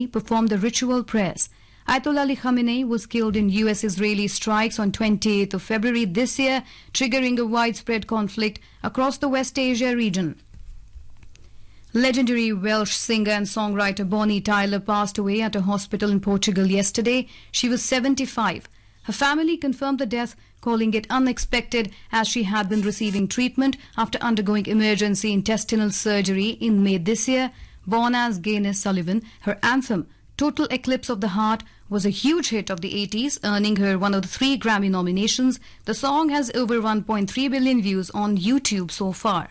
performed the ritual prayers. Ayatollah Ali Khamenei was killed in US-Israeli strikes on 28th of February this year, triggering a widespread conflict across the West Asia region. Legendary Welsh singer and songwriter Bonnie Tyler passed away at a hospital in Portugal yesterday. She was 75. Her family confirmed the death, calling it unexpected as she had been receiving treatment after undergoing emergency intestinal surgery in May this year. Born as Gayness Sullivan, her anthem, Total Eclipse of the Heart, was a huge hit of the 80s, earning her one of the 3 Grammy nominations. The song has over 1.3 billion views on YouTube so far.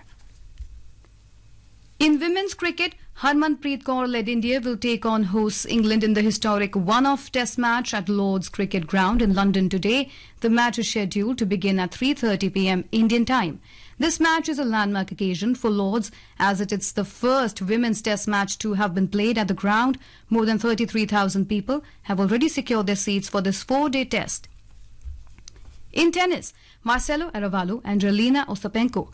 In women's cricket, Harmanpreet Kaur-led India will take on hosts England in the historic one-off test match at Lord's Cricket Ground in London today. The match is scheduled to begin at 3:30 p.m. Indian time. This match is a landmark occasion for Lords as it is the first women's test match to have been played at the ground. More than 33,000 people have already secured their seats for this 4-day test. In tennis, Marcelo Arevalo and Jelena Ostapenko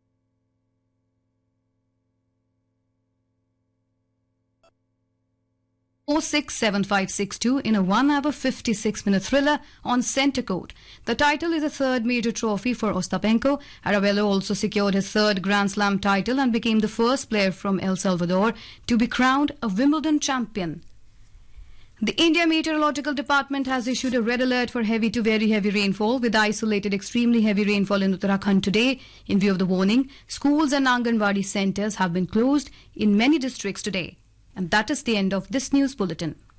4-6-7-5-6-2 in a 1-hour 56-minute thriller on centre court. The title is a third major trophy for Ostapenko. Arevalo also secured his third Grand Slam title and became the first player from El Salvador to be crowned a Wimbledon champion. The India Meteorological Department has issued a red alert for heavy to very heavy rainfall with isolated extremely heavy rainfall in Uttarakhand today. In view of the warning, schools and Anganwadi centres have been closed in many districts today. And that is the end of this news bulletin.